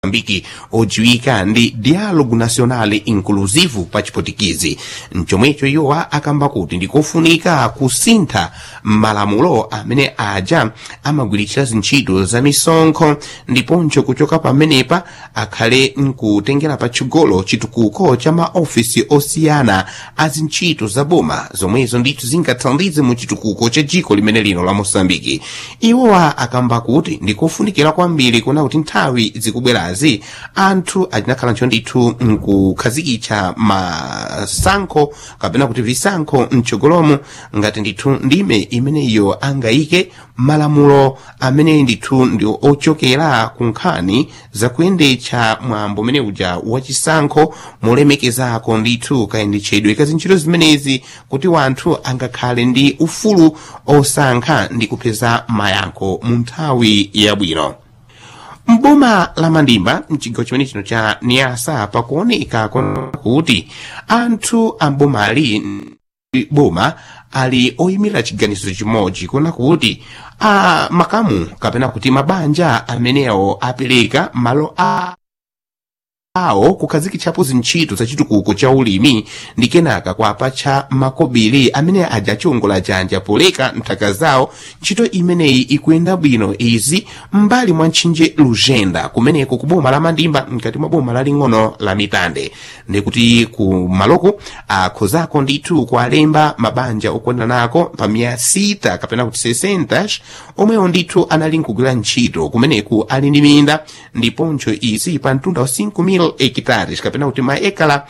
Mozambiki odziwika ndi Dialogue Nacional Inclusive pa chipotikizi. Mchomwecho iwowa akamba kuti ndikofunika kusintha malamulo amene aja amagwiritsa zintchito za misonkho ndiponso kuchoka pamenepa akhale nkutengera patsogolo chitukuko cha maofisi osiyana a zintchito za boma zomwezo ndithu zingathandize mu chitukuko cha dziko limene lino la Mozambiki. Iwowa akamba kuti ndikofunikira kwambiri kuna kuti nthawi zikubwera anthu atinakhala ncho ndithu nkukhazikitsa masankho kapena kuti visankho mtsogolomo ngati ndithu ndime imeneyo angayike malamulo amene ndithu ndi ochokera ku nkhani zakuyendetsa mwambo umene uja wachisankho molemekezako ndithu kayendetsedwe ka zintchito zimenezi kuti wanthu angakhale ndi ufulu osankha ndi kupeza mayankho mu nthawi yabwino. Mboma la Mandimba mchigawo chimene chino cha Niasa pakuoneka kuti anthu ambomali boma ali oyimira chiganizo chimodzi kuna kuti makamu kapena kuti mabanja amenewo apereka malo awo kukhazikitsapo zintchito za chitukuko cha ulimi ndi kenaka kwapatcha makobiri amene ajachongola janja poleka nthaka zawo. Ntchito imeneyi ikuyenda bwino izi mbali mwa ntchinje Lujenda kumeneko ku boma la Mandimba mkati mwa boma laling'ono la Mitande ndikuti ku maloko akhozako ndithu kualemba mabanja okwanira nako pa 600 kapena kuti 60 omwewo ndithu anali nkugwira ntchito kumeneku ali ndi minda ndiponso izi pa mtunda wa 5,000 hectares kapena kuti maekala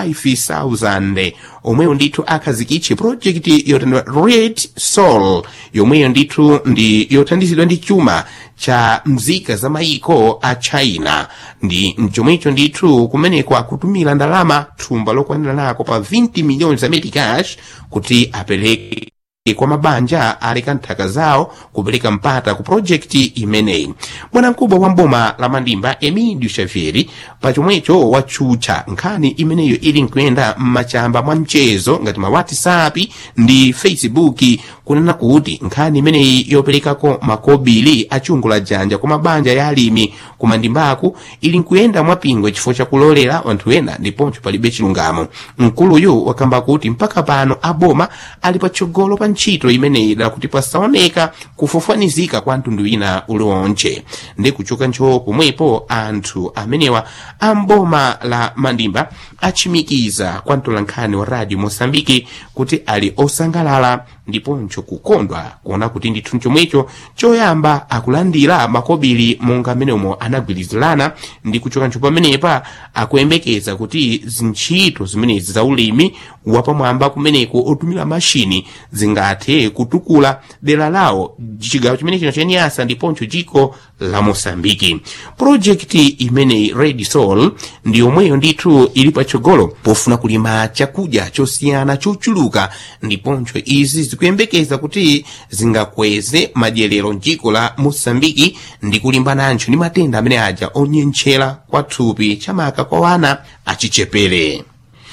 5,000 omweyo ndithu akhazikitse project yotandwa Red Sol yomweyo ndithu ndi yothandizidwa ndi chuma cha mzika za maiko a China ndi mchomwecho ndithu kumeneko akutumira ndalama thumba lokwanira nako pa 20 miliyoni za medikash kuti apereke kwa mabanja aleka nthaka zawo kupereka mpata ku projekti imeneyi. Bwanamkubwa wa mboma la Mandimba Emídio Xavier pachomwecho watchutcha nkhani imeneyo ili nkuyenda m'machamba mwa mchezo ngati ma WhatsApp ndi Facebook kunena kuti nkhani imeneyi yoperekako makobiri achungula janja kwa mabanja ya alimi ku Mandimbaku ili nkuyenda mwapingwe chifukwa chakulolera anthu ena ndiponso palibe chilungamo. Mkuluyu wakamba kuti mpaka pano aboma ali patsogolo pa ntchito imeneyi kuti pasaoneka kufofanizika kwa mtundu wina uliwonche ndi kuchoka ncho pomwepo anthu amenewa amboma la Mandimba achimikiza kwa mtolankhani wa Radio Mosambiki kuti ali osangalala ndiponso kukondwa kuona kuti ndithu chomwecho choyamba akulandira makobiri monga amenemo anagwirizirana ndi kuchoka ncho pamenepa akuyembekeza kuti zintchito zimenezi za ulimi wapamwamba kumeneko otumira mashini zingathe kutukula dera lawo chigawo chimene chino cha Niasa ndiponso dziko la Mosambiki. Projekti imeneyi Red Sol ndi yomweyo ndithu ili patsogolo pofuna kulima chakudya chosiyana chochuluka ndiponso izi zikuyembekeza kuti zingakweze madyerero m'dziko la Mosambiki ndi kulimbananso ndi matenda amene aja onyenchera kwa thupi chamaka kwa wana achichepere.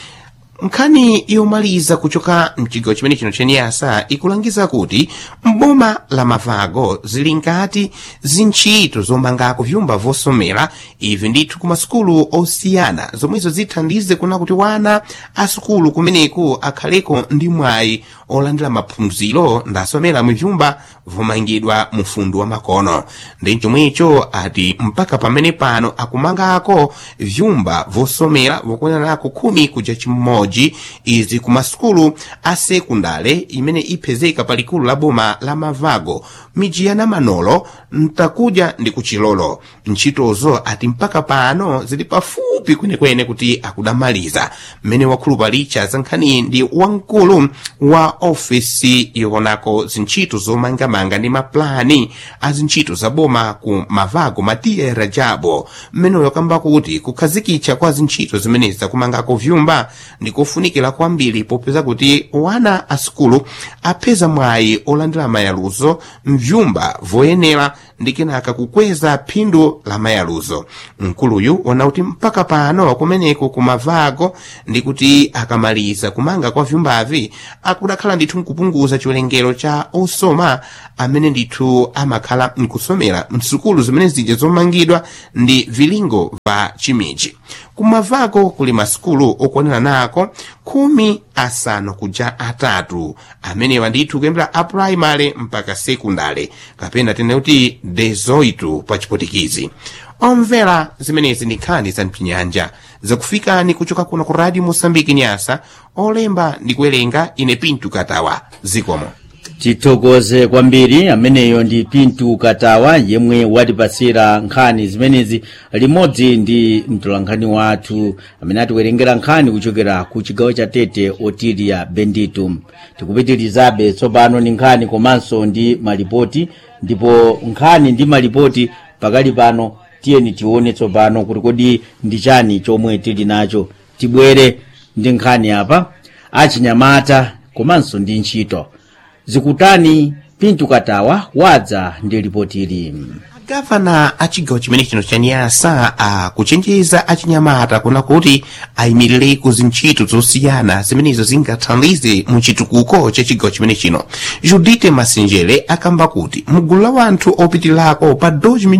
Nkhani yomaliza kuchoka mchigawo chimene chino cha Niasa ikulangiza kuti mboma la Mavago zili nkati zintchito zomangako vyumba vosomera ivi ndithu ku masukulu osiyana zomwezo zithandize kuna kuti wana asukulu kumeneko akhaleko ndi mwayi olandira maphunziro ndasomera mu vyumba vomangidwa mu mfundu wa makono. Ndi chomwecho ati mpaka pamene pano akumangako vyumba vosomera vokwanirako 10 kuja chimodzi izi ku masukulu a sekundale imene ipezeka palikulu la boma la Mavago miji ya Namanolo Ntakuja ndi kuchilolo. Ntchitozo ati mpaka pano zili pafupi kwenekwene kuti akudamaliza mmene wakhulupalicha za nkhani ndi wamkulu wa ofisi yonako zintchito zomangamanga ndi maplani a zintchito za boma ku Mavago Matiya Rajabo mmene yakamba kuti kukhazikitsa kwa zintchito zimenezi zakumangako vyumba ndi kufunikira kwambiri popeza kuti wana asukulu apeza mwayi olandira mayaluzo mvyumba voyenera ndi kenaka kukweza phindu la mayaluzo. Mkuluyu wana kuti mpaka pano kumeneko kumavago ndi kuti akamaliza kumanga kwa vyumbavi akudakhala ndithu nkupunguza chiwerengero cha osoma amene ndithu amakhala nkusomera msukulu zimene zija zomangidwa ndi vilingo va chimiji. Kumavago kuli masukulu okwanira nako 13 amenewa ndithu kuyambira a primary mpaka sekundale kapena tene kuti 18 pa chipotikizi. Omvera, zimenezi ndi nkhani za mpinyanja zakufikani kuchoka kuno ku Radio Mosambiki Nyasa. Olemba ndi kuwerenga ine Pintu Katawa. Zikomo. Titokoze kwambiri ameneyo ndi Pintu Katawa yemwe watipasira nkhani zimenezi limodzi ndi mtolankhani wathu amene atiwerengera nkhani kuchokera ku chigawo cha Tete Otilia Benditum. Tikupitirizabe tsopano ndi nkhani komanso ndi malipoti, ndipo nkhani ndi malipoti pakali pano tiyeni tione tsopano kuti kodi ndi chani chomwe tili nacho. Tibwere ndi nkhani apa achinyamata komanso ndi ntchito zikutani. Pintu Katawa wadza ndi ripoti ili. Gavana achigawo chimene chino cha Nyasa akuchenjeza achinyamata kuna kuti ayimirire ku zintchito zosiyana zimenezo zingathandize mu chitukuko cha chigawo chimene chino. Judite Masenjere akamba kuti mugulu la wanthu opitirako pa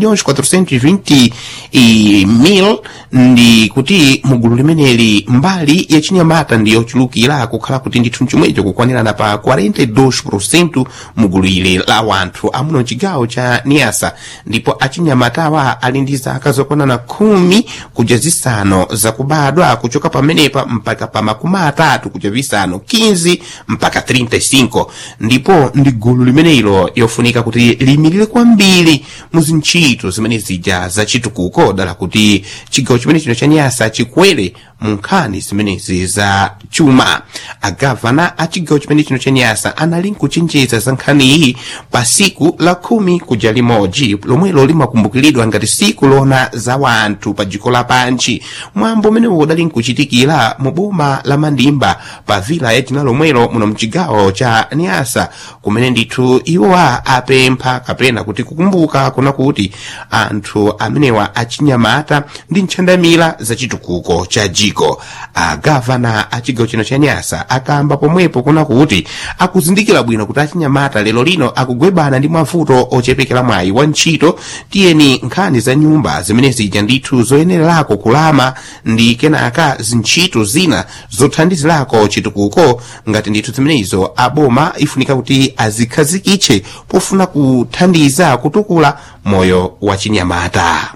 2.420.000 ndi kuti mugulu limeneli mbali ya chinyamata ndi yochulukira kukhala kuti ndithu chomwecho kukwanirana pa 42% mugulu ile la wanthu amuno chigawo cha Nyasa. Ndipo achinyamatawa ali ndi zaka zokwanana 10 kuja zisanu zakubadwa kuchoka pamenepa mpaka pa 30 kuja zisanu 15 mpaka 35. Ndipo ndi gulu limenelo yofunika kuti liyimirire kwambiri mu zintchito zimene zija za chitukuko dala kuti chigawo chimene chino cha Nyasa chikwere mu nkhani zimenezi za chuma. Agavana a chigawo chimene chino cha Nyasa anali nkuchenjeza za nkhani iyi pa siku la 10 kuja limodzi lomwelo limakumbukiridwa ngati siku lona za wanthu pa dziko lapansi. Mwambo umene udali nkuchitikira mu boma la Mandimba pa vila ya jina lomwelo muno mchigawo cha Nyasa, kumene ndithu iwowa apempha kapena kuti kukumbuka kuna kuti anthu amenewa achinyamata ndi ntchandamira za chitukuko cha dziko. Agavana a chigawo chino cha Nyasa akamba pomwepo kuna kuti akuzindikira bwino kuti achinyamata lero lino akugwebana ndi mavuto ochepekera mwayi wa ntchito. Tiyeni nkhani za nyumba zimene zija ndithu zoyenererako kulama ndi kenaka zintchito zina zothandizirako chitukuko ngati ndithu zimenezo aboma ifunika kuti azikhazikitse pofuna kuthandiza kutukula moyo wa chinyamata.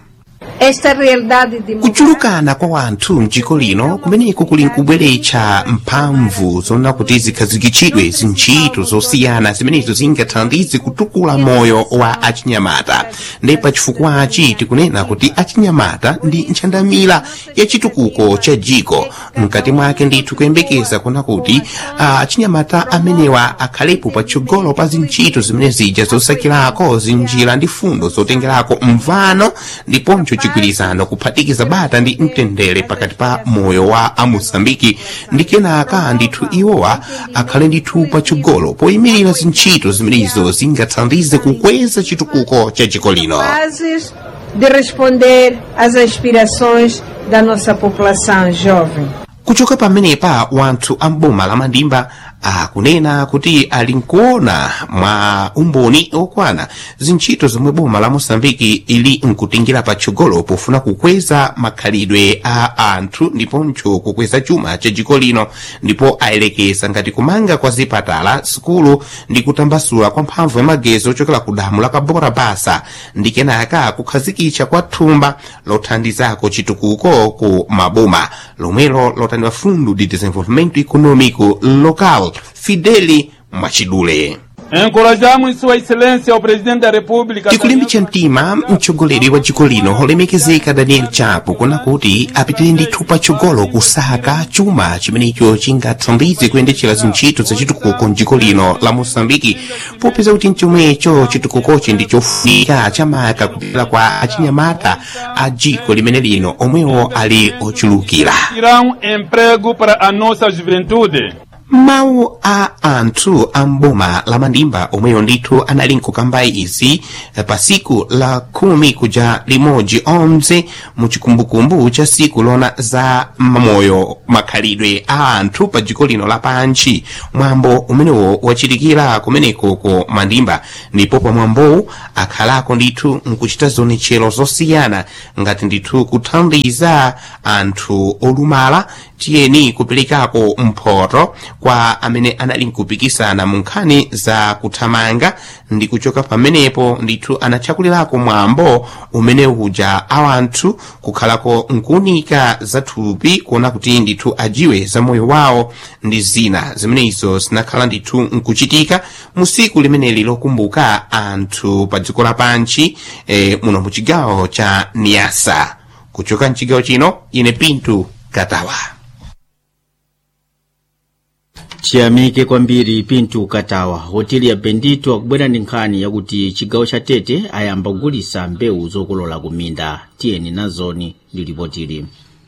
Kuchulukana kwa wanthu mdziko lino kumeneko kuli nkubweretsa mphamvu zona kuti zikhazikitsidwe zintchito zosiyana zimenezo zingathandize kutukula moyo wa achinyamata. Ndipo chifukwachi tikunena kuti achinyamata ndi ntchandamira ya chitukuko cha dziko. Mkati mwake ndithu kuyembekeza kuna kuti achinyamata amenewa akhalepo patsogolo pa zintchito zimene zija zosakirako zinjira ndi fundo zotengerako mvano ndiponso chigwirizano kuphatikiza bata ndi mtendere pakati pa moyo wa Amosambiki. Ndi kenaka ndithu iwowa akhale ndithu patsogolo poyimirira zintchito zimenezo zingathandize kukweza chitukuko cha dziko lino. De responder às aspirações da nossa população jovem. Kuchoka pamenepa wanthu amboma la Mandimba akunena kuti ali nkuona mwa umboni okwana zintchito zomwe boma la Mosambiki ili nkutingira patsogolo pofuna kukweza makhalidwe a anthu ndiponso kukweza chuma cha dziko lino. Ndipo ayelekeza ngati kumanga kwa zipatala, sukulu ndi kutambasula kwa mphamvu ya magetsi ochokera ku damu la Kabora Basa ndi kenaka kukhazikitsa kwa thumba lothandizako chitukuko ku maboma lomwelo lotaniwa Fundo de Desenvolvimento Econômico Local Fideli Mwachidule. Encorajamos Sua Excelência o Presidente da República. Tikulimbitsa mtima mtsogoleri wa dziko lino olemekezeka Daniel Chapo kuna kuti apitire ndithu patsogolo kusaka chuma chimenecho chingathandize kuyendetsera zintchito za chitukuko mdziko lino la Mosambiki, popeza kuti mchomwecho chitukukochi ndi chofunika chamaka kupita kwa achinyamata a dziko limene lino omwewo ali ochulukira. Tirar emprego para a nossa juventude. mawu a anthu amboma la Mandimba omweyo ndithu anali nkukamba izi pa siku la 10 kuja limodzi 11 mu chikumbukumbu cha siku lona za mamoyo makhalidwe a anthu pa dziko lino lapansi. Mwambo umenewo wachitikira kumeneko ku Mandimba, ndipo pa mwambowu akhalako ndithu nkuchita zonetchero zosiyana ngati ndithu kuthandiza anthu olumala, tiyeni kuperekako mphoto kwa amene anali nkupikisana mu nkhani za kuthamanga ndi kuchoka pamenepo ndithu anatchakulirako mwambo umene uja awanthu kukhalako nkuunika za thupi kuona kuti ndithu ajiwe za moyo wawo ndi zina zimenezo zinakhala ndithu nkuchitika mu siku limeneli lokumbuka anthu pa dziko lapansi muno mu chigawo cha Niassa. Kuchoka mchigawo chino, ine Pintu Katawa. chiyamike kwambiri Pintu Katawa. Hoteli ya Bendito akubwera ndi nkhani yakuti chigawo cha Tete ayamba kugulitsa mbewu zokolola kuminda. Tiyeni nazoni ndi ripotili.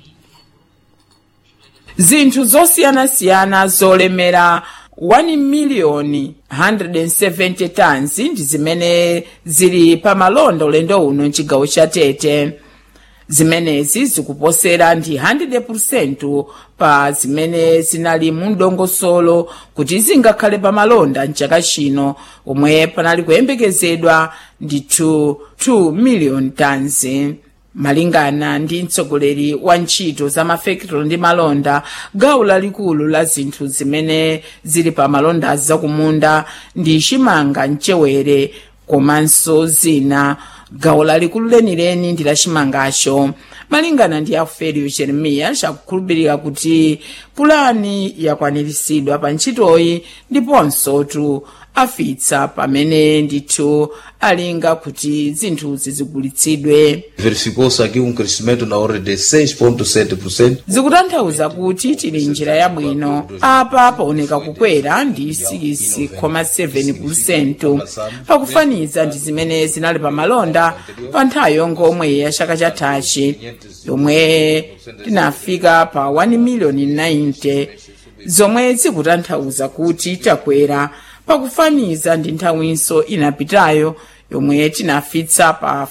Zinthu zosiyanasiyana zolemera 1,170,000 tons ndi zimene zili pa malonda ulendo uno mchigawo cha Tete. Zimenezi zikuposera ndi 100% pa zimene zinali mu ndongosolo kuti zingakhale pa malonda mchaka chino, omwe panali kuyembekezedwa ndi 2 million tons. Malingana ndi mtsogoleri wa ntchito za mafekitolo ndi malonda, gawo lalikulu la zinthu zimene zili pa malonda zakumunda ndi chimanga mchewere komanso zina. Gawo lalikulu lenileni ndi la chimangacho. Malingana ndi Afelio Jeremiya, chakukhulupirira kuti pulani yakwaniritsidwa pa ntchitoyi ndiponso afitsa pamene ndithu alinga kuti zinthu zizigulitsidwe. Verificou-se aqui crescimento na ordem de 6,7%. Zikutanthauza kuti tili njira yabwino. Apa paoneka kukwera ndi 6,7% pakufaniza ndi zimene zinali pa malonda pa nthawi yomwe ya chaka chathachi, yomwe tinafika pa 1,090,000, zomwe zikutanthauza kuti takwera pakufaniza ndi nthawinso inapitayo yomwe tinafitsa pa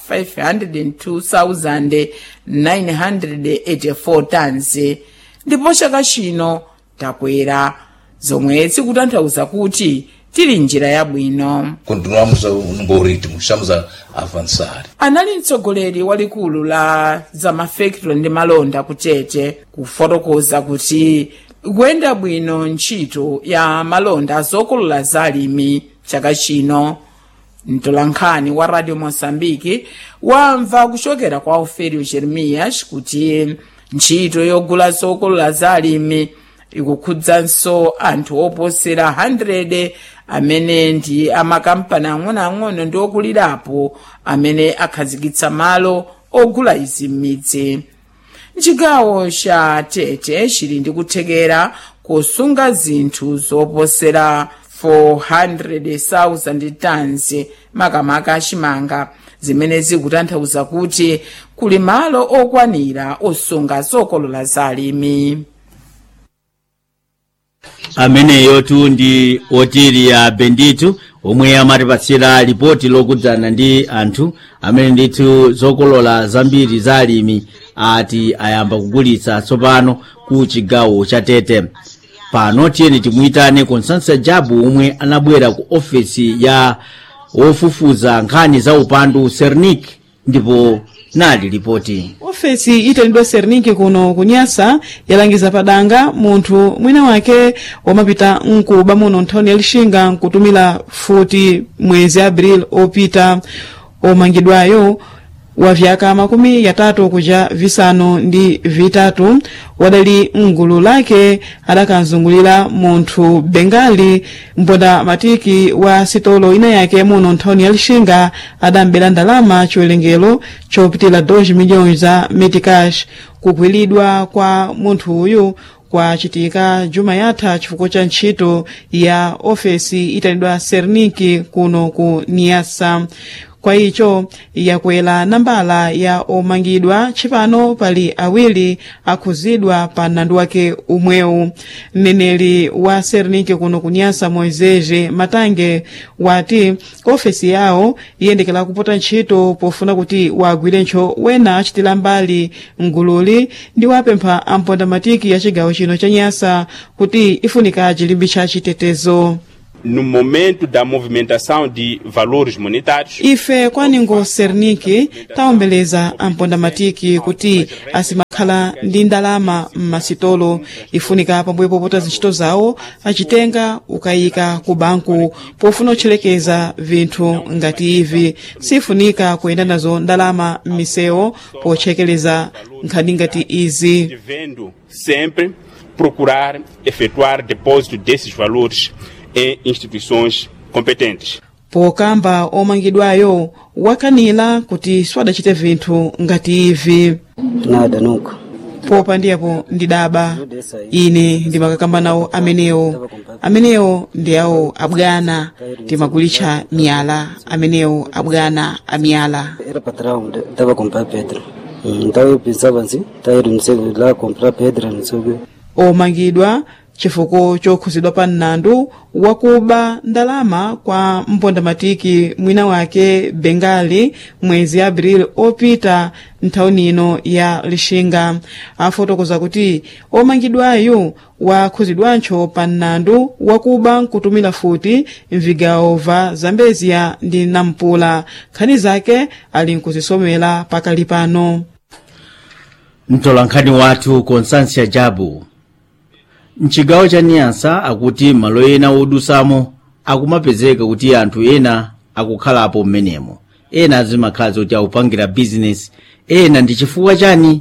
502,984 tons, ndipo chaka chino takwera, zomwe zikutanthauza kuti tili njira yabwino. Continuamos num bom ritmo, estamos a avançar. Anali mtsogoleri walikulu la za mafekitolo ndi malonda ku Tete kufotokoza kuti kuyenda bwino ntchito ya malonda zokolola za alimi chaka chino. Mtolankhani wa Radio Mozambique wamva kuchokera kwa Afelio Jeremiya kuti ntchito yogula zokolola za alimi ikukhudzanso anthu oposera 100 amene ndi amakampani ang'onoang'ono ndi okulirapo amene akhazikitsa malo ogula izi m'midzi. Chigawo cha Tete chili ndi kuthekera kusunga zinthu zoposera 400,000 tons makamaka achimanga, zimene zikutanthauza kuti kuli malo okwanira osunga zokolola za alimi. Ameneyo ndi hoteli ya Bendito omwe amatipatsira ripoti lokudzana ndi anthu amene ndithu zokolola zambiri za alimi ati ayamba kugulitsa tsopano ku chigawo cha Tete. Pano tiyeni timuyitane Constância Jabu omwe anabwera ku ofesi ya wofufuza nkhani za upandu Sernik, ndipo nali ripoti. Ofesi itanidwa Sernik kuno ku Niassa yalangiza padanga munthu mwina wake wamapita mkuba muno nthawini ya Lixinga nkutumira futi mwezi April opita, omangidwayo wa vyaka 30 kuja visanu ndi vitatu. Wadali mgulu lake adakanzungulira munthu Bengali mponda matiki wa sitolo ina yake muno nthawini ya Lixinga adambela ndalama chiwerengero chopitila 2 milhões za meticash. Kukwilidwa kwa munthu uyu kwa chitika juma yatha chifukwa cha ntchito ya ofesi itanidwa Sernik kuno ku Niassa. kwa icho yakwera nambala ya omangidwa chipano pali awiri akhuzidwa pa mlandu wake umwewu. Mneneri wa Sernike kuno kunyasa Moiseje Matange wati ofesi yawo iyendekera kupota ntchito pofuna kuti wagwire ntcho wena achitira mbali mgululi ndi wapempha ampondamatiki ya chigawo chino cha Nyasa kuti ifunika chilimbi cha chitetezo. No momento da movimentação de valores monetários, ife kwaningo Sernike taombeleza ampondamatiki kuti asimakhala ndi ndalama m'masitolo, ifunika pambuyo popota zintchito zawo achitenga ukayika ku banku pofuna kutchelekeza vinthu ngati ivi. Sifunika kuyenda nazo ndalama m'misewu potchekeleza nkhani ngati izi. devendo sempre procurar efetuar depósito desses valores em instituições competentes. Pokamba omangidwayo wakanila kuti swadachite vinthu ngati ivi. Nada nunca. Popa ndiyapo ndidaba ine ndimakakamba nawo amenewo ndi awo abwana timagulitcha miyala, amenewo abwana amiyala. Era patrão, estava a comprar pedra. Então eu pensava assim, tá indo não sei lá comprar pedra, não sei o quê. Omangidwa chifuko chokhuzidwa pa mlandu wakuba ndalama kwa mpondamatiki mwina wake Bengali mwezi April opita nthawi ino ya Lixinga. Afotokoza kuti omangidwayo wakhuzidwancho pa mlandu wakuba nkutumira futi mvigawo va Zambezia ndi Nampula. Nkhani zake ali nkuzisomera pakali pano. mtolankhani wathu Constância Jabu. Mchigawo cha Nyasa akuti malo ena odusamo akumapezeka kuti anthu ena akukhalapo mmenemo, ena azimakhala zoti akupangira business, ena ndi chifukwa chani?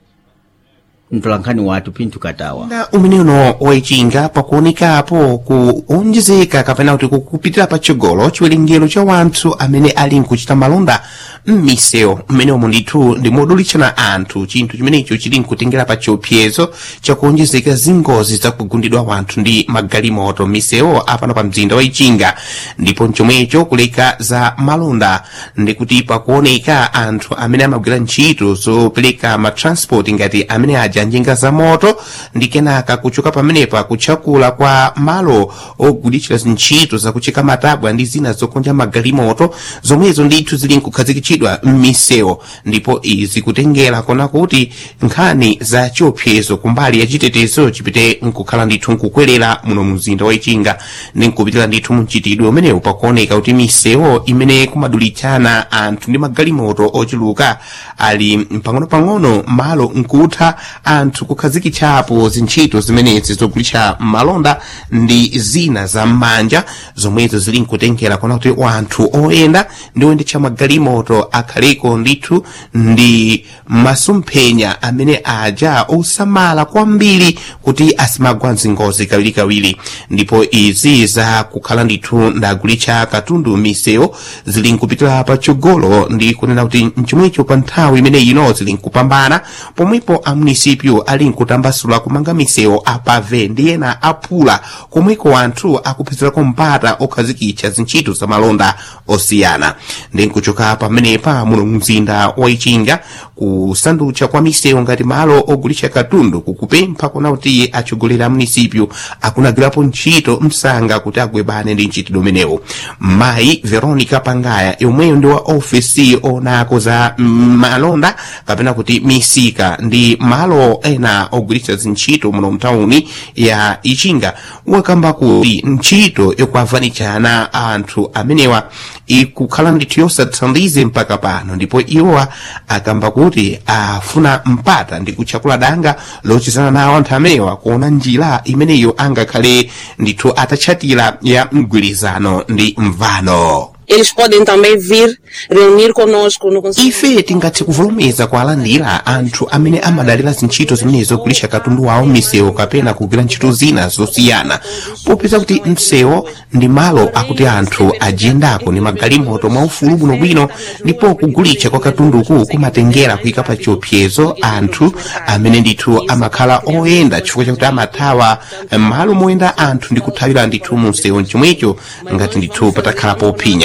Mtolankhani wathu Pinto Katawa. Umeneno waichinga pakuonekapo kuonjezeka kapena kuti kukupitira patsogolo chiwerengero cha wanthu amene ali nkuchita malonda m'misewu mmenemo ndithu ndimodulitshana anthu. Chinthu chimenecho chili nkutengera pa chiopsezo chakuonjezeka zingozi zakugundidwa wanthu ndi magalimoto m'misewu apano pa mzinda waichinga. Ndipo chomwecho kuleka za malonda ndikuti pakuoneka anthu amene amagwira ntchito zopereka matransport ngati amene aja njinga za moto ndi kenaka kuchoka pamenepa kutchakula kwa malo ogulitchira ntchito zakucheka matabwa ndi zina zokonja magalimoto zomwezo ndithu zili nkukhazikitsidwa m'misewu. Ndipo izi kutengera kona kuti nkhani za chiopsezo kumbali ya chitetezo chipite nkukhala ndithu nkukwerera muno mzinda waichinga ndi nkupitira ndithu mchitidwe umenewu pakuoneka kuti misewu imene kumadulitchana anthu ndi magalimoto ochuluka ali pang'ono-pang'ono malo nkutha anthu kukhazikitsapo zintchito zimenezi zogulitsa malonda ndi zina za m'manja zomwezo zili nkutengera kona kuti wanthu oyenda ndi oyendetsa magalimoto akhaleko ndithu ndi masomphenya amene aja osamala kwambiri kuti asimagwa mzingozi kawirikawiri. Ndipo izi za kukhala ndithu ndagulitsa katundu misewu zili nkupitira patsogolo ndi kunena kuti mchomwecho pa nthawi imene ino zili nkupambana pomwepo a munisipyo ali nkutambasula kumanga misewu apave ndi ena aphula komweko anthu akupezerako mpata okhazikitsa zintchito za malonda osiyana. Ndi nkuchoka pamenepa muno mzinda waichinga kusandutcha kwa misewu ngati malo ogulitsa katundu kukupempha kona kuti atsogolera munisipyo akunagwirapo ntchito msanga kuti agwebane ndi ntchitidwe umenewu. Mayi Veronica Pangaya yomweyo ndi wa ofisi onako za malonda kapena kuti misika ndi malo ena ogulitsa zintchito muno mtauni ya Ichinga wakamba kuti ntchito yokuavanitshana anthu amenewa ikukhala ndithu yosathandize mpaka pano. Ndipo iwowa akamba kuti afuna mpata ndi kutchakula danga lochizana nawo anthu amenewa kuona njira imeneyo angakhale ndithu atatchatira ya mgwirizano ndi mvano. Eles podem também vir reunir conosco no Conselho. Ife tingathe kuvolomeza kualandira anthu amene amadalira zintchito zimenezo kulisha katundu wawo misewu kapena kugwira ntchito zina zosiyana popeza kuti msewu ndi malo akuti anthu ajendako ndi magalimoto mwaufulu bwinobwino. Ndipo kugulitsa kwa katunduku kumatengera kuyika pa chiopsezo anthu amene ndithu amakhala oyenda chifukwa chakuti amathawa malo moyenda anthu ndi kuthawira ndithu mu msewu chomwecho ngati ndithu patakhala pophinya.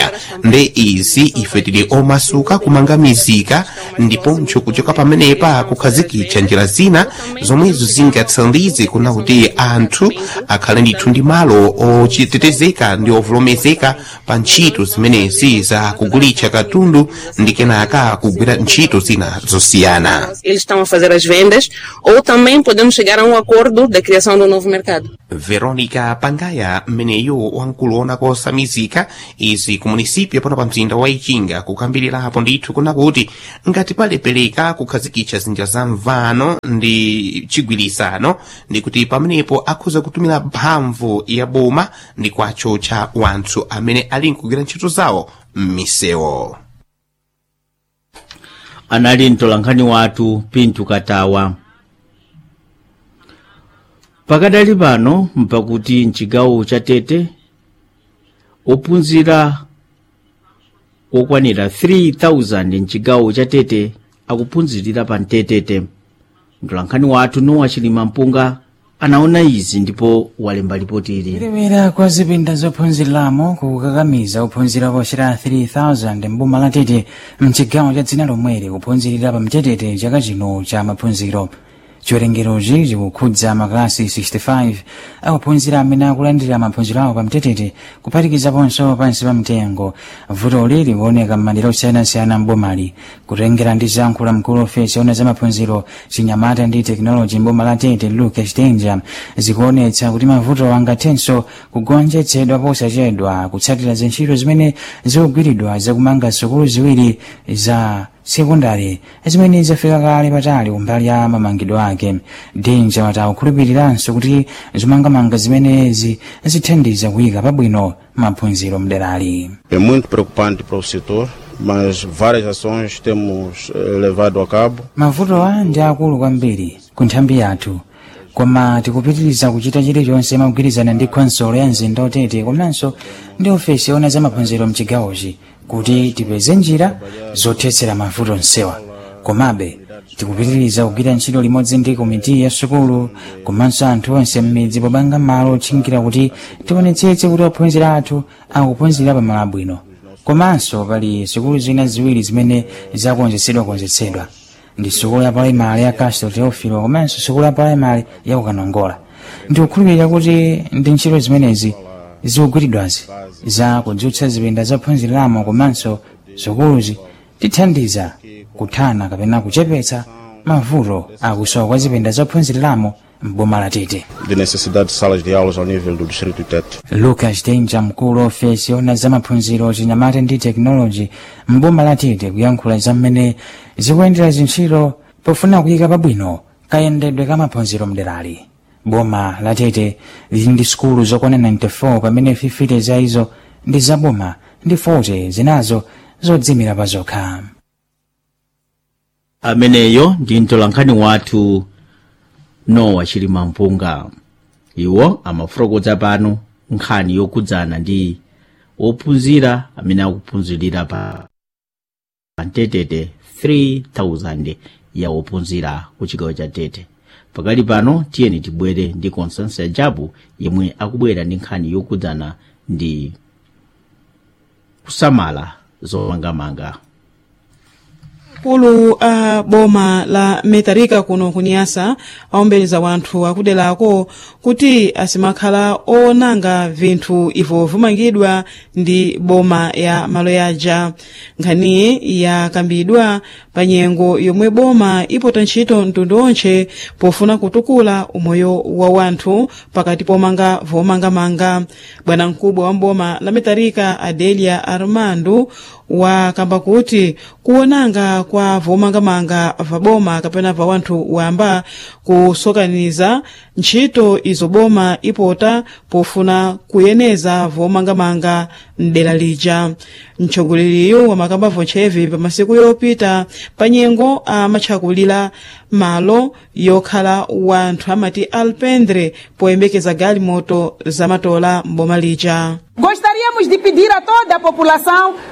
nde izi ife tili omasuka kumanga mizika ndiponso kuchoka pamenepa kukhazikitsa njira zina zomwezo zingathandize kuna kuti anthu akhale ndithu ndi malo ochitetezeka ndi ovolomezeka pa ntchito zimenezi za kugulitsa katundu ndi kenaka kugwira ntchito zina zosiyana. Eles estão a fazer as vendas ou também podemos chegar a acordo da criação de novo mercado. Veronica Pangaya mmeneyo wamkulu ona kosamizika izi ku munisipyo pano pa mzinda wa Ichinga kukambirirapo ndithu kuna kuti ngati palepeleka kukhazikitsa zinja za mvano ndi chigwirizano ndi kuti pamenepo akhoza kutumira mphamvu ya boma ndi kwacho cha wanthu amene ali nkugwira ntchito zawo m'misewu. Anali mtolankhani wathu Pinto Katawa. Pakadali pano mpakuti mchigawo cha Tete ophunzira okwanira 3000 mchigawo cha Tete akuphunzirira pa Mtetete. Mtolankhani wathu Nowa Chilima Mpunga anaona izi ndipo walemba ripoti ili. Kulemera kwa zipinda zophunziramo kukakamiza ophunzira posera 3000 mboma la Tete mchigawo cha dzina lomweli kuphunzirira pa Mtetete chaka chino cha maphunziro. Chiwerengerochi chikukhudza maklasi 65 akuphunzira amene akulandira maphunziro awo pa Mtetete kuphatikizaponso pansi pa mtengo. Vutoli likuoneka m'madera osiyanasiyana mbomali kutengera ndi zankhula mkulu ofesi ona za maphunziro chinyamata ndi tekinoloji mboma la Tete Lucas Danger zikuonetsa kuti mavuto angathenso kugonjetsedwa posachedwa kutsatira zintchito zimene zikugwiridwa zakumanga sukulu ziwiri za sekondari zimene zafika kale patali kumbali ya mamangidwe ake. Danger watakukhulupiriranso kuti zomangamanga zimenezi zithandiza kuyika pabwino maphunziro mderali. É muito preocupante para o setor, mas várias ações temos levado a cabo. Mavuto ndi akulu kwambiri ku nthambi yathu, koma tikupitiriza kuchita chilichonse mogwirizana ndi khonsolo ya mzinda wa Tete komanso ndi ofesi ona za maphunziro mchigawochi kuti tipeze njira zothetsera mavuto onsewa. Komabe tikupitiriza kugwira ntchito limodzi ndi komiti ya sukulu komanso anthu onse m'midzi popanga malo otchingira kuti tionetsetse kuti ophunzira athu akuphunzira pa malo abwino. Komanso pali sukulu zina ziwiri zimene zakuonjetsedwa ndi sukulu ya primary ya Castro Teofilo komanso sukulu ya primary ya Ukanongola. Ndikukhulupirira kuti ndi ntchito zimenezi zikugwiridwazi za kudzutsa zipinda zophunziramo komanso sukuluzi tithandiza kuthana kapena kuchepetsa mavuto akusowa kwa zipinda zophunziramo mboma la Tete. De necessidade de salas de aulas ao nível do distrito Tete. Lucas Danger mkulu ofesi ona za maphunziro chinyamata ndi tekinoloji mboma la Tete kuyankhula za mmene zikuyendera zintchito pofuna kuyika pabwino kayendedwe ka maphunziro mderali. Boma la Tete lili ndi sukulu zokwana 94 pamene 50 za izo ndi za boma ndi 40 zinazo zodzimira pa zokha. Ameneyo ndi mtolankhani wathu Nowa Chilima Mpunga. Iwo amafotokoza pano nkhani yokhudzana ndi ophunzira amene akuphunzirira pa Mtetete 3000 ya ophunzira ku chigawo cha Tete. Pakali pano tiyeni tibwere ndi Constance Jabu yemwe akubwera ndi nkhani yokhudzana ndi kusamala zomangamanga. Kulu a boma la Metarika kuno kunyasa aombeleza wanthu akudelako kuti asimakhala onanga vinthu ivo vimangidwa ndi boma ya malo yaja. Nkhaniyi yakambidwa pa nyengo yomwe boma ipota ntchito mtundu onse pofuna kutukula umoyo wa wanthu pakati pomanga vomangamanga. Bwana mkubwa wa boma la Metarika Adelia Armando wakamba kuti kuonanga kwa vomangamanga vaboma kapena va wanthu wamba kusokaniza ntchito izo boma ipota pofuna kuyeneza vomangamanga mdera lija. Mtsogoleri wa makamba vonchevi pa masiku yopita pa nyengo amatchakulira malo yokhala wanthu amati alpendre poyembekeza galimoto zamatola mboma lija. Gostaríamos de pedir a toda a população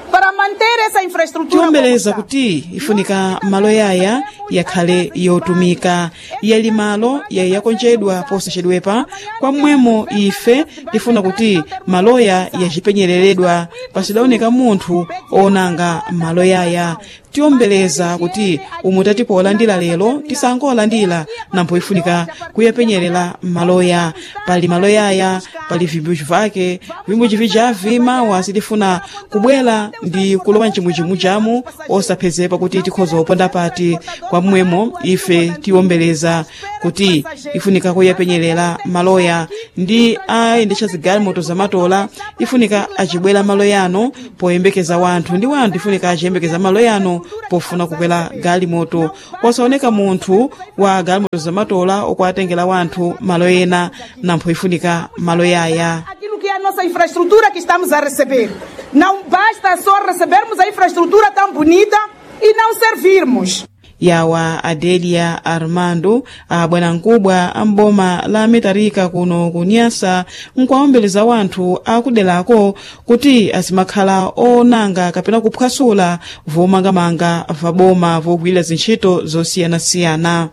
para manter essa infraestrutura. tiombeleza kuti ifunika malo yaya yakhale yotumika yali malo yakonjedwa posachedwepa kwa mmwemo ife tifuna kuti maloya yacipenyereredwa pasidaoneka munthu onanga malo yaya tiombeleza kuti umutatipo olandira lero tisangolandira nampo ifunika kuyapenyerera maloya pali maloyaya pali vimbuchi vake vimbuchi vijavi mawa sitifuna kubwera ndi kulowa mchimwichimwi chamu osaphezepa kuti tikhoza oponda pati kwa mmwemo ife tiombeleza kuti ifunika kuyapenyerera maloya ndi ayendetsa zigalimoto zamatola ifunika acibwera maloyano poyembekeza wanthu ndi wanthu ifunika aciyembekeza maloyano pofuna kukwera galimoto wasaoneka munthu wa galimoto zamatola okuatengera wanthu malo ena nampho ifunika malo yaya. Aquilo que é a nossa infraestrutura que estamos a receber. Não basta só recebermos a infraestrutura tão bonita e não servirmos. Yawa Adelia Armando bwana nkubwa amboma la Metarika kuno kunyasa nkwaombeleza wanthu akudelako kuti asimakhala onanga kapena kuphwasula vomangamanga vaboma vogwira zintchito zosiyanasiyana.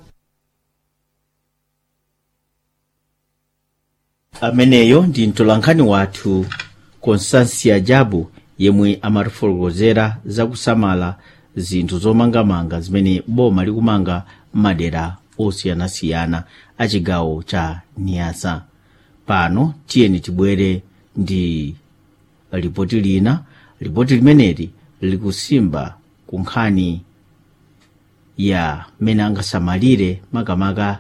Ameneyo ndi mtolankhani wathu Constancia Jabu yemwe amatifotokozera zakusamala zinthu zomangamanga zimene boma likumanga madera osiyanasiyana a chigawo cha Niasa. Pano tiyeni tibwere ndi ripoti lina. Ripoti limeneli likusimba ku nkhani ya mene angasamalire makamaka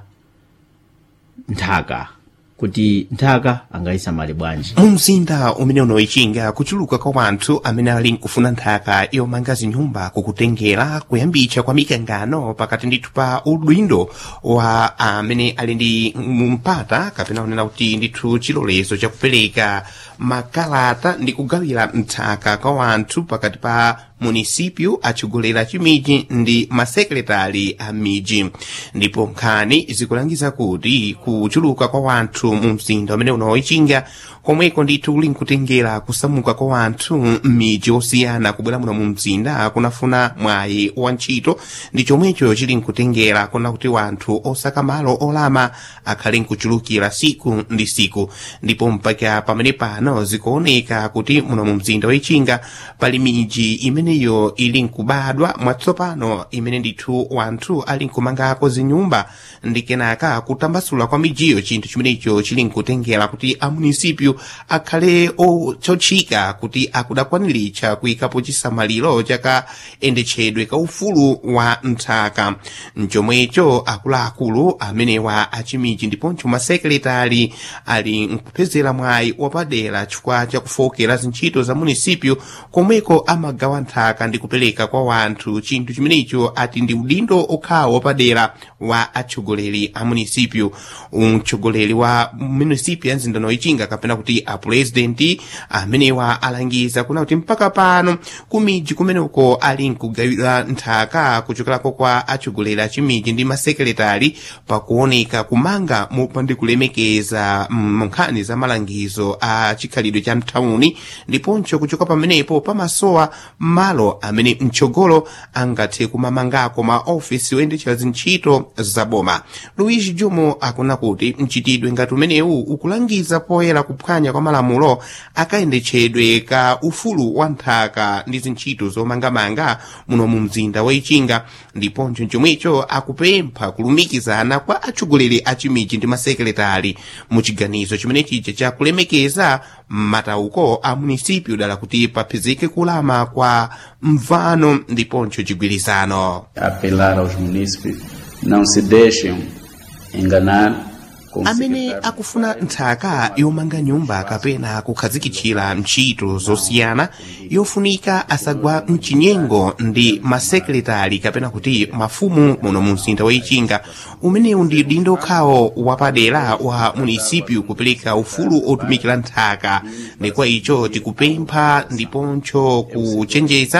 nthaka kuti nthaka angayisamale bwanji. Mumzinda umene unoichinga kuchuluka kwa wanthu amene ali nkufuna nthaka yomanga zinyumba kukutengera kuyambitsa kwa mikangano pakati ndithu pa udindo wa amene ali ndi mpata kapena unena kuti ndithu chilolezo chakupereka makalata ndi kugawira nthaka kwa wanthu pakati pa munisipyu achigolera chimiji ndi masekretari a miji. Ndipo nkhani zikulangiza kuti kuchuluka kwa wanthu mu mzinda umene unoichinga komweko ndithu kuli nkutengera kusamuka kwa wanthu m'miji osiyana kubwera muno mu mzinda kunafuna mwayi wa ntchito ndi chomwecho chili nkutengera kuna kuti wanthu osaka malo olama akhale nkuchulukira siku ndi siku. Ndipo mpaka pamene pano zikuoneka kuti muno mu mzinda woichinga pali miji imeneyo ili nkubadwa mwatsopano imene ndithu wanthu ali nkumangako zinyumba ndi kenaka kutambasula kwa mijiyo chinthu chimenecho chili nkutengera kuti a munisipyu akhale ochotchika kuti akudakwaniritsa kuyikapo chisamaliro chakayendetsedwe ka ufulu wa nthaka. Mchomwecho akuluakulu amenewa achimiji ndiponso masekretari ali nkupezera mwayi wapadera chifukwa chakufokera zintchito za munisipyu komweko amagawa nthaka ndi kupereka kwa wanthu chinthu chimenecho ati ndi udindo okhawo wapadera wa atsogoleri a munisipyu. Mtsogoleri wa munisipyu ya mzinda unoichinga kapena kuti a president amenewa alangiza kuna kuti mpaka pano kumiji kumeneko ali nkugawira nthaka kuchokerako kwa atsogoleri a chimiji ndi masekretari pakuoneka kumanga mopanda kulemekeza nkhani za malangizo a chikhalidwe cha mtauni ndiponso kuchoka pamenepo pamasowa malo amene mtsogolo angathe kumamangako ma ofisi oyendetsera zintchito zaboma. Luigi Jomo akuna kuti mchitidwe ngati umenewu ukulangiza poyera kuphwanya kwa malamulo akayendetsedwe ka ufulu wa nthaka ndi zintchito zomangamanga muno mu mzinda woichinga. Ndiponso chomwecho akupempha kulumikizana kwa atsogoleri a chimiji ndi masekretari mu chiganizo chimene chija chakulemekeza matauko a munisipyu dala kuti papezeke kulama kwa mvano ndiponso chigwirizano. Apelar aos munícipes não se deixem enganar. Amene akufuna nthaka yomanga nyumba kapena kukhazikitsira ntchito zosiyana yofunika asagwa mchinyengo ndi masekretari kapena kuti mafumu muno mu mzinda woichinga umenewu ndi udindo okhawo wapadera wa munisipyu kupereka ufulu otumikira nthaka. Ndi kwa icho tikupempha ndiponso kuchenjeza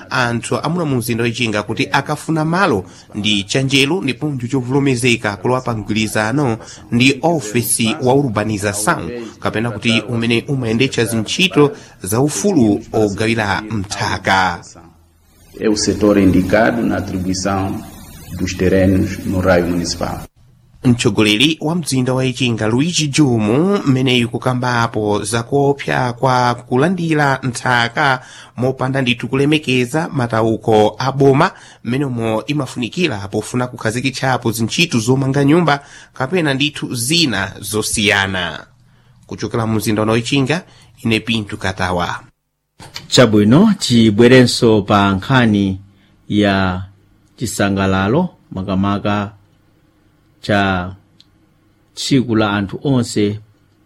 anthu amuna mu mzinda wichinga kuti akafuna malo ndi chanjelo ndiponso chovomerezeka kulowa pa mgwirizano ndi ofisi wa urbanização kapena kuti umene umayendetsa zintchito za ufulu ogawira mthaka. É o setor indicado na atribuição dos terrenos no raio municipal. Mtsogoleri wa mzinda wa Ichinga Luigi Jumu mmeneyu kukambapo zakuopsa kwa kulandira nthaka mopanda ndithu kulemekeza matauko a boma mmenemo imafunikira pofuna kukhazikitsapo zintchito zomanga nyumba kapena ndithu zina zosiyana. Kuchokera mu mzinda wa Ichinga, ine Pinto Katawa. Chabwino tibwerenso pa nkhani ya chisangalalo makamaka cha tsiku la anthu onse,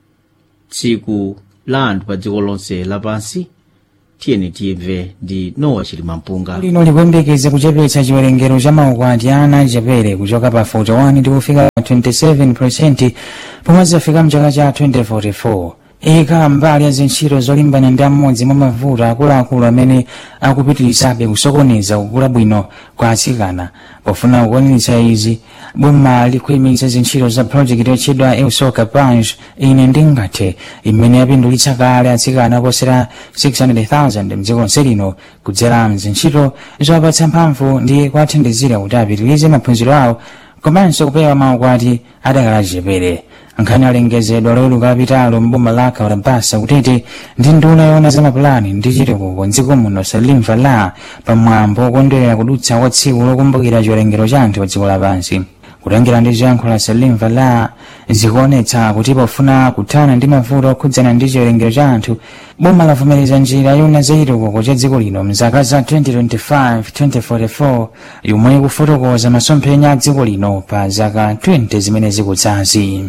tsiku la anthu pa dziko lonse lapansi. Tiyeni timve ndi Nowa Chilimampunga. Lino likuyembekeza kuchepetsa chiwerengero cha maukwati a ana achepere kuchoka pa 41 ndi kufika 27% pomwe zafika mchaka cha 2044. Eka mbali ya zintchito zolimbana ndi amodzi mwa mavuto akuluakulu amene akupitirizabe kusokoneza kukula bwino kwa atsikana. Pofuna kukwaniritsa izi, boma likuyimitsa zintchito za project yotchedwa Eusoka Panj ine ndingathe imene yapindulitsa kale atsikana oposera 600,000 mdziko lonse lino kudzera mzintchito zowapatsa mphamvu ndi kuwathandizira kuti apitirize maphunziro awo komanso kupewa maukwati adakali achepere. Nkhani alengezedwa lero kapitalo mboma la Kaurabasa kutete ndi nduna yoona za mapulani ndi chitukuko mdziko muno Salim Vala pamwambo okondwerera kudutsa kwa tsiku lokumbukira chiwerengero cha anthu pa dziko lapansi. Kutengera ndi zoyankhula Salim Vala zikuonetsa kuti pofuna kuthana ndi mavuto okhudzana ndi chiwerengero cha anthu, boma lavomereza njira yoona za chitukuko cha dziko lino mzaka za 2025-2044 yomwe ikufotokoza masomphenya a dziko lino pa zaka 20 zimene zikudzazi.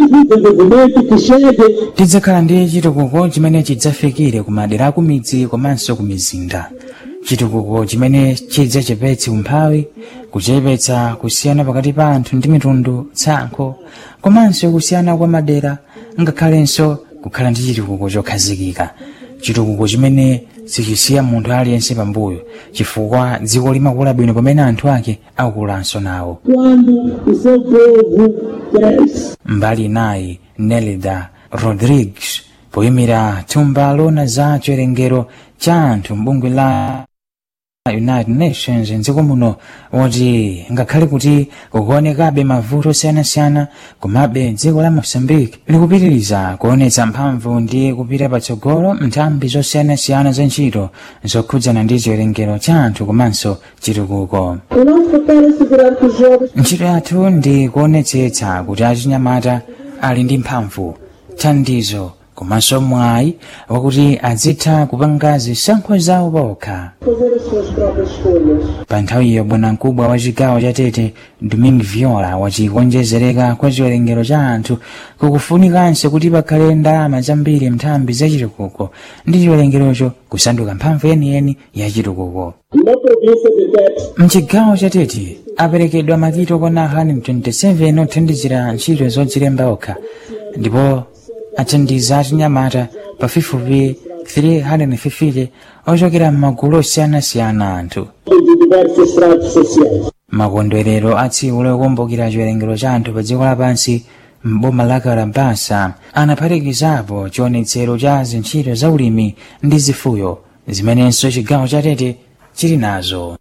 Tidzakhala ndi chitukuko chimene chidzafikire ku madera aku midzi komanso ku mizinda. Chitukuko chimene chidzachepetse umphawi, kuchepetsa kusiyana pakati pa anthu ndi mitundu, tsankho, komanso kusiyana kwa madera, ngakhalenso kukhala ndi chitukuko chokhazikika. Chitukuko chimene sichisiya munthu aliyense pambuyo, chifukwa dziko limakula bwino pamene anthu ake akukulanso nawo. Mbali nayi Nelida Rodrigues poyimira thumba loona za chiwerengero cha anthu mbungwe la United Nations mdziko muno woti ngakhale kuti kukuonekabe mavuto osiyanasiyana, komabe dziko la Mozambique likupitiriza kuonetsa mphamvu ndi kupita patsogolo nthambi zosiyanasiyana za ntchito zokhudzana ndi chiwerengero cha anthu komanso chitukuko. Ntchito yathu ndi kuonetsetsa kuti achinyamata ali ndi mphamvu, thandizo komanso mwayi wakuti azitha kupanga zisankho zawo pokha. Pa nthawiyo bwanamkubwa wa chigawo cha Tete Domingo Viola wati kuonjezereka kwa chiwerengero cha anthu kukufunikanso kuti pakhale ndalama zambiri nthambi za chitukuko ndi chiwerengerocho kusanduka mphamvu yeniyeni ya chitukuko. Mchigawo cha Tete aperekedwa makito kona 127 othandizira ntchito zodzilemba okha, ndipo athandiza achinyamata pafupifupi 350 ochokera m'magulu osiyanasiyana anthu. Makondwerero a tsiku lokumbukira chiwerengero cha anthu pa dziko lapansi m'boma la Kaurabasa anaphatikizapo chionetsero cha zintchito za ulimi ndi zifuyo zimenenso chigawo cha Tete chili nazo.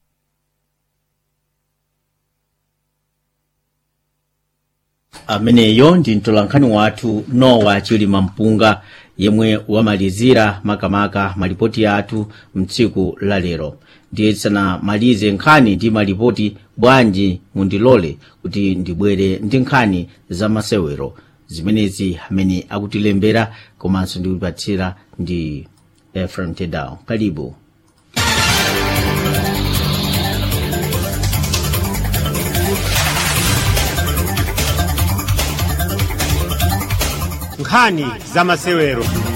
Ameneyo ndi mtolankhani wathu Nowa Chilimampunga yemwe wamalizira makamaka malipoti athu mtsiku la lero. Ndiye tisanamalize nkhani ndi malipoti bwanji mundilole kuti ndibwere ndi nkhani za masewero zimenezi amene akutilembera komanso ndikupatsira ndi Ephraim Tedao. Karibu. Nkhani za masewero.